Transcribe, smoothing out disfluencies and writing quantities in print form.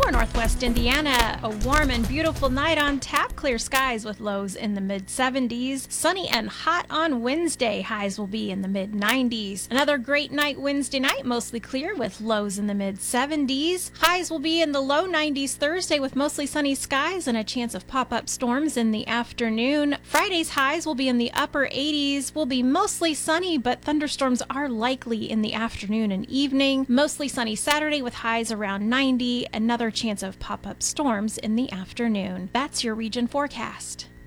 For Northwest Indiana, a warm and beautiful night on tap, clear skies with lows in the mid-70s. Sunny and hot on Wednesday, highs will be in the mid-90s. Another great night Wednesday night, mostly clear with lows in the mid-70s. Highs will be in the low 90s Thursday with mostly sunny skies and a chance of pop-up storms in the afternoon. Friday's highs will be in the upper 80s. Will be mostly sunny, but thunderstorms are likely in the afternoon and evening. Mostly sunny Saturday with highs around 90. Another chance of pop-up storms in the afternoon. That's your region forecast.